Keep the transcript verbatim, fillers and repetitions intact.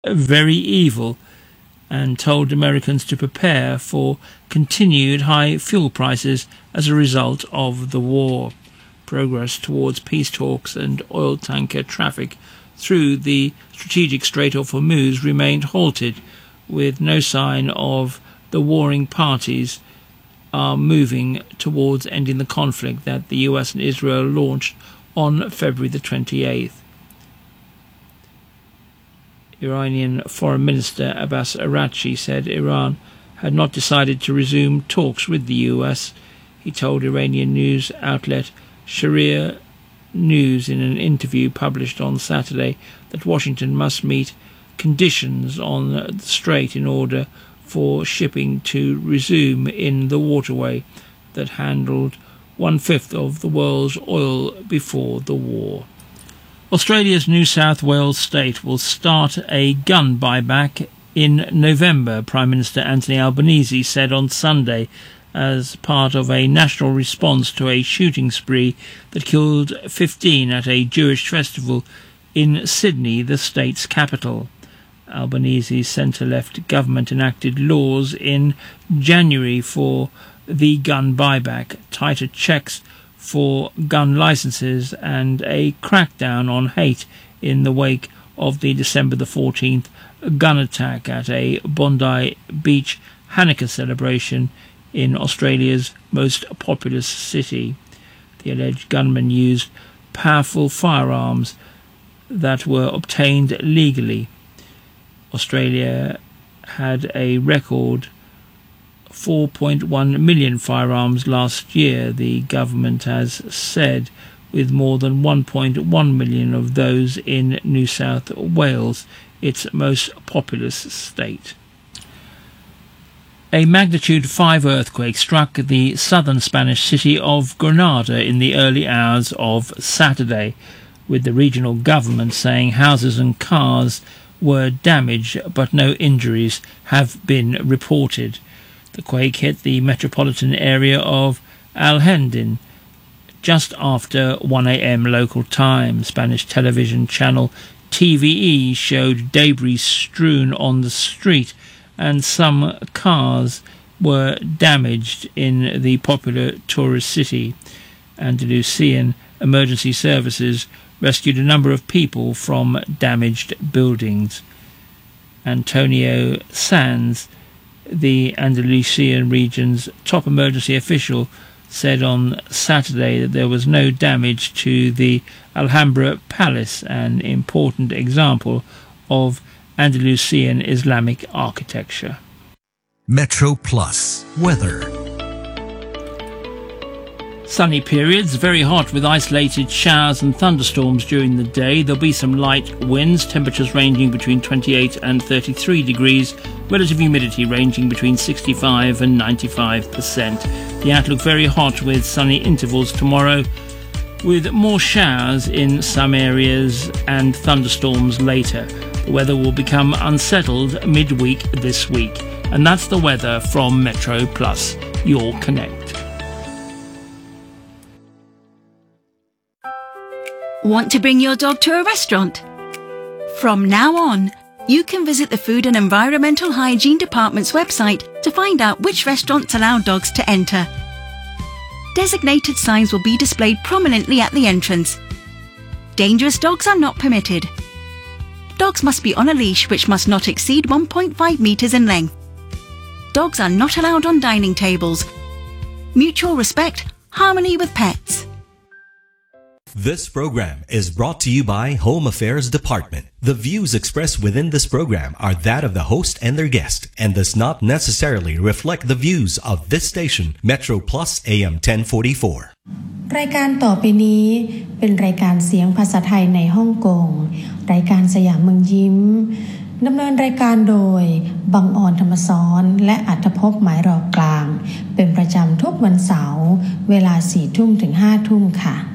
very evil and told Americans to prepare for continued high fuel prices as a result of the war. Progress towards peace talks and oil tanker traffic through the strategic Strait of Hormuz remained halted, with no sign of the warring parties are moving towards ending the conflict that the U S and Israel launched on February the twenty-eighth. Iranian Foreign Minister Abbas Araghchi said Iran had not decided to resume talks with the U S. He told Iranian news outlet Sharia News in an interview published on Saturday that Washington must meet conditions on the strait in order for shipping to resume in the waterway that handled one-fifth of the world's oil before the war. Australia's New South Wales state will start a gun buyback in November, Prime Minister Anthony Albanese said on Sunday, as part of a national response to a shooting spree that killed fifteen at a Jewish festival in Sydney, the state's capital. Albanese's centre-left government enacted laws in January for the gun buyback, tighter checks for gun licences and a crackdown on hate in the wake of the December the fourteenth gun attack at a Bondi Beach Hanukkah celebration in Australia's most populous city. The alleged gunman used powerful firearms that were obtained legally. Australia had a record four point one million firearms last year, the government has said, with more than one point one million of those in New South Wales, its most populous state. A magnitude five earthquake struck the southern Spanish city of Granada in the early hours of Saturday, with the regional government saying houses and cars were damaged but no injuries have been reported. The quake hit the metropolitan area of Alhendin just after one a.m. local time. Spanish television channel T V E showed debris strewn on the street, and some cars were damaged in the popular tourist city. Andalusian emergency services rescued a number of people from damaged buildings. Antonio Sanz, the Andalusian region's top emergency official, said on Saturday that there was no damage to the Alhambra Palace, an important example of Andalusian Islamic architecture. Metro Plus weather. Sunny periods, very hot with isolated showers and thunderstorms during the day. There'll be some light winds, temperatures ranging between twenty-eight and thirty-three degrees, relative humidity ranging between sixty-five and ninety-five percent. The outlook very hot with sunny intervals tomorrow, with more showers in some areas and thunderstorms later. The weather will become unsettled midweek this week. And that's the weather from Metro Plus, your Connect. Want to bring your dog to a restaurant? From now on, you can visit the Food and Environmental Hygiene Department's website to find out which restaurants allow dogs to enter. Designated signs will be displayed prominently at the entrance. Dangerous dogs are not permitted. Dogs must be on a leash which must not exceed one point five metres in length. Dogs are not allowed on dining tables. Mutual respect, harmony with pets. This program is brought to you by Home Affairs Department. The views expressed within this program are that of the host and their guest and does not necessarily reflect the views of this station, Metro Plus A M ten forty-four. รายการต่อไปนี้เป็นรายการเสียงภาษาไทยในฮ่องกงรายการสยามเมืองยิ้มดำเนินรายการโดยบังออนธรรมซ้อนและอัธภพหมายรอกลางเป็นประจำทุกวันเสาร์เวลา สี่ทุ่มถึง ห้าทุ่มค่ะ